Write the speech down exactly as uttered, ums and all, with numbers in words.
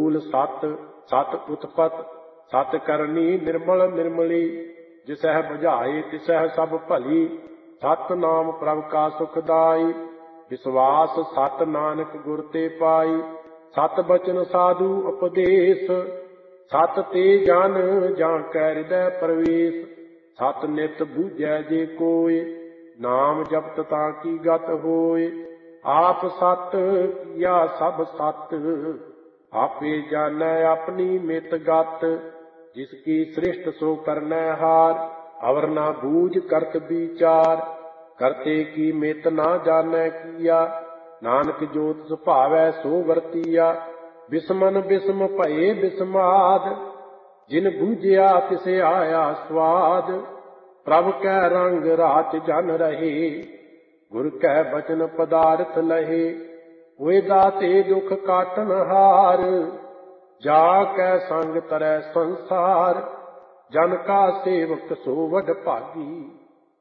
ਮੂਲ ਸਤ, ਸਤ ਉਤਪਤ, ਸਤ ਕਰਨੀ ਨਿਰਮਲ ਨਿਰਮਲੀ। ਜਿਸਹਿ ਬੁਝਾਏ ਤਿਸਹਿ ਸਭ ਭਲੀ, ਸਤ ਨਾਮ ਪ੍ਰਭ ਕਾ ਸੁਖਦਾਈ। ਵਿਸ਼ਵਾਸ ਸਤ ਨਾਨਕ ਗੁਰ ਤੇ ਪਾਈ, ਸਤ ਬਚਨ ਸਾਧੂ ਉਪਦੇਸ਼। ਸਤ ਤੇ ਜਨ ਜਾਂ ਕੈ ਹਿਰਦੈ ਪ੍ਰਵੇਸ਼, ਸਤ ਨਿਤ ਬੂਝੈ ਜੇ ਕੋਇ। ਨਾਮ ਜਪਤ ਤਾਂ ਕੀ ਗਤ ਹੋਇ, ਆਪ ਸਤ ਕੀਆ ਸਭ ਸਤ। ਆਪੇ ਜਾਣੈ ਆਪਣੀ ਮਿਤ ਗਤ, ਜਿਸ ਕੀ ਸ੍ਰਿਸ਼ਟ ਸੋ ਕਰਨੈ ਹਾਰ। ਅਵਰ ਨਾ ਬੂਝ ਕਰਤ ਵਿਚਾਰ, ਕਰਤੇ ਕੀ ਮਿਤ ਨਾ ਜਾਣੈ ਕੀਆ। ਨਾਨਕ ਜੋਤ ਸੁਭਾਵੈ ਸੋ ਵਰਤੀਆ, ਬਿਸਮਨ ਬਿਸਮ ਭਏ ਬਿਸਮਾਦ। ਜਿਨ ਬੂਝਿਆ ਤਿਸੇ ਆਇਆ ਸਵਾਦ, ਪ੍ਰਭ ਕੈ ਰੰਗ ਰਾਚ ਜਨ ਰਹੇ। ਗੁਰ ਕੈ ਬਚਨ ਪਦਾਰਥ ਲਹੇ, ਹੋਏ ਦਾਤੇ ਦੁਖ ਕਾਟਨ ਹਾਰ। ਜਾ ਕੈ ਸੰਗ ਤਰੈ ਸੰਸਾਰ, ਜਨ ਕਾ ਸੇਵਕ ਸੋ ਵਡ ਭਾਗੀ।